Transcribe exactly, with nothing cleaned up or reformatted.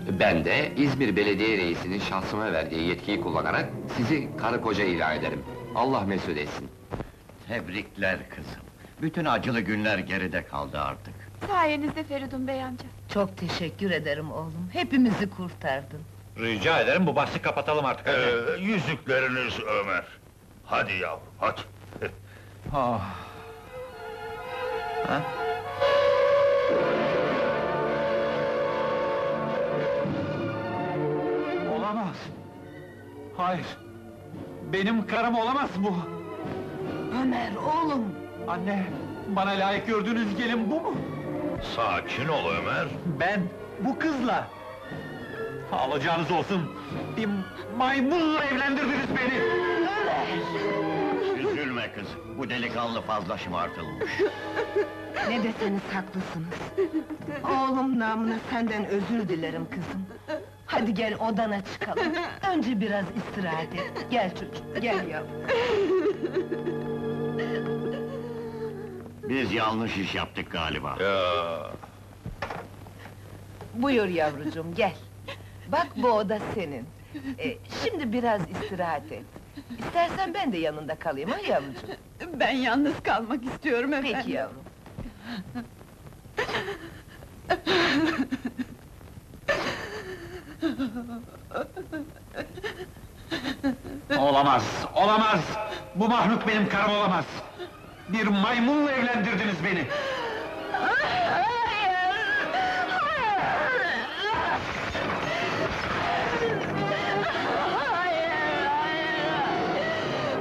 Ben de İzmir Belediye Reisi'nin şahsıma verdiği yetkiyi kullanarak sizi karı koca ilan ederim. Allah mesut etsin. Tebrikler kızım. Bütün acılı günler geride kaldı artık. Sayenizde Feridun Bey amca. Çok teşekkür ederim oğlum, hepimizi kurtardın. Rica ederim, bu bahsi kapatalım artık. Ee, yüzükleriniz Ömer. Hadi yavrum, hadi. Ah. Ha? Olamaz! Hayır! Benim karım olamaz bu! Ömer, oğlum! Anne, bana layık gördüğünüz gelin bu mu? Sakin ol Ömer. Ben, bu kızla! Alacağınız olsun! Bir maymunla evlendirdiniz beni! Üzülme kızım, bu delikanlı fazla şımartılmış. Ne deseniz haklısınız. Oğlum namına senden özür dilerim kızım. Hadi gel odana çıkalım. Önce biraz istirahat et. Gel çocuk, gel yavrum. Biz yanlış iş yaptık galiba. Ya. Buyur yavrucuğum, gel. Bak bu oda senin. Ee, şimdi biraz istirahat et. İstersen ben de yanında kalayım ha yavrucuğum. Ben yalnız kalmak istiyorum efendim. Peki yavrum. Olamaz, olamaz! Bu mahluk benim karım olamaz! Bir maymunla evlendirdiniz beni!